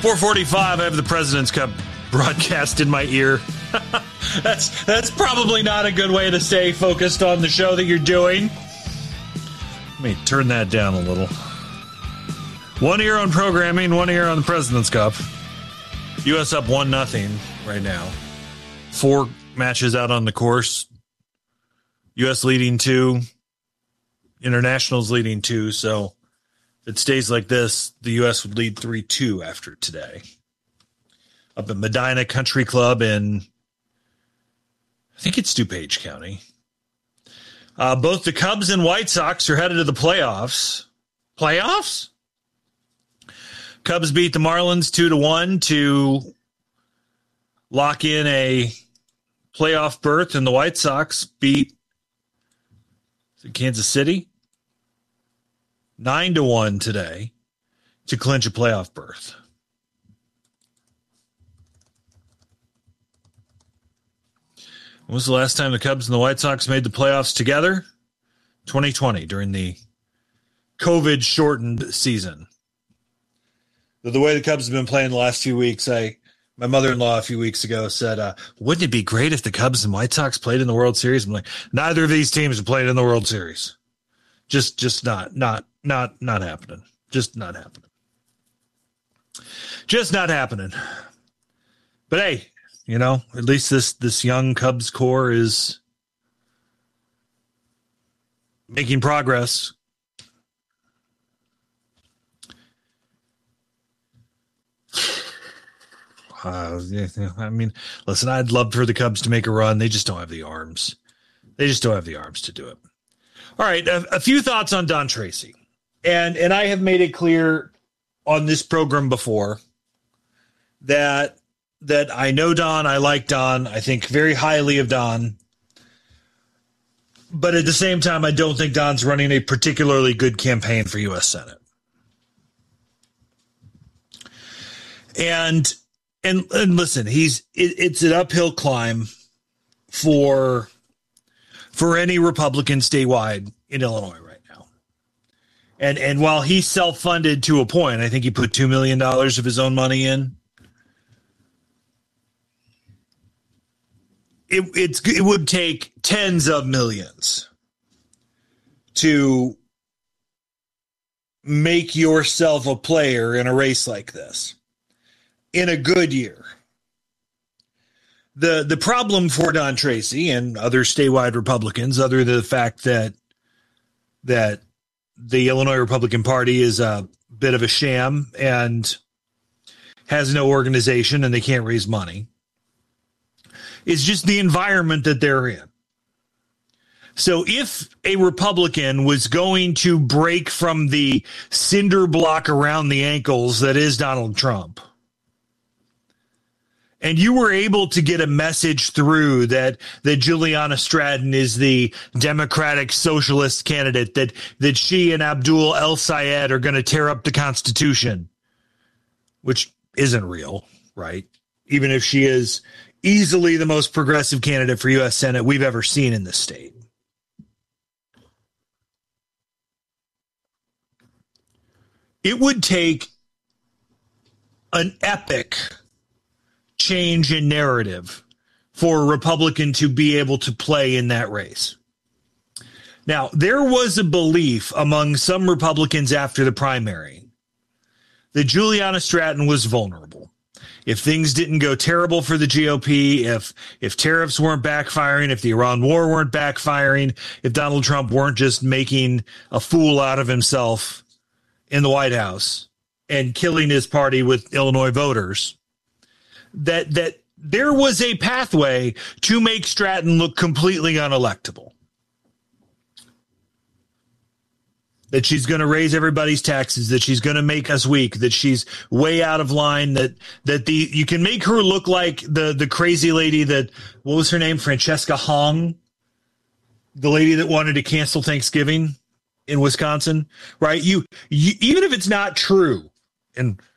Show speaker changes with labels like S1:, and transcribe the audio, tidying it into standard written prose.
S1: 4:45. I have the President's Cup broadcast in my ear. That's probably not a good way to stay focused on the show that you're doing. Let me turn that down a little. One ear on programming, one ear on the President's Cup. U.S. up 1-0 right now. 4 matches out on the course. U.S. leading 2. Internationals leading 2. So if it stays like this, the U.S. would lead 3-2 after today. Up at Medina Country Club in, I think it's DuPage County. Both the Cubs and White Sox are headed to the playoffs. Playoffs? Cubs beat the Marlins 2-1 to lock in a playoff berth, and the White Sox beat Kansas City 9-1 today to clinch a playoff berth. When was the last time the Cubs and the White Sox made the playoffs together? 2020, during the COVID-shortened season. The way the Cubs have been playing the last few weeks, my mother-in-law a few weeks ago said, wouldn't it be great if the Cubs and White Sox played in the World Series? I'm like, neither of these teams have played in the World Series. Just not happening. Just not happening. Just not happening. But hey, at least this young Cubs core is making progress. I mean, listen, I'd love for the Cubs to make a run. They just don't have the arms. They just don't have the arms to do it. All right, a few thoughts on Don Tracy. And I have made it clear on this program before that I know Don, I like Don, I think very highly of Don. But at the same time, I don't think Don's running a particularly good campaign for U.S. Senate. And listen, it's an uphill climb for any Republican statewide in Illinois right now. And while he's self-funded to a point, I think he put $2 million of his own money in. It would take tens of millions to make yourself a player in a race like this in a good year. The problem for Don Tracy and other statewide Republicans, other than the fact that the Illinois Republican Party is a bit of a sham and has no organization and they can't raise money, is just the environment that they're in. So if a Republican was going to break from the cinder block around the ankles that is Donald Trump, and you were able to get a message through that Juliana Stratton is the Democratic Socialist candidate, that she and Abdul El-Sayed are going to tear up the Constitution, which isn't real, right? Even if she is easily the most progressive candidate for U.S. Senate we've ever seen in this state. It would take an epic change in narrative for a Republican to be able to play in that race. Now, there was a belief among some Republicans after the primary that Juliana Stratton was vulnerable. If things didn't go terrible for the GOP, if tariffs weren't backfiring, if the Iran war weren't backfiring, if Donald Trump weren't just making a fool out of himself in the White House and killing his party with Illinois voters, that there was a pathway to make Stratton look completely unelectable. That she's going to raise everybody's taxes, that she's going to make us weak, that she's way out of line, that you can make her look like the crazy lady that, what was her name? Francesca Hong, the lady that wanted to cancel Thanksgiving in Wisconsin, right? You even if it's not true, and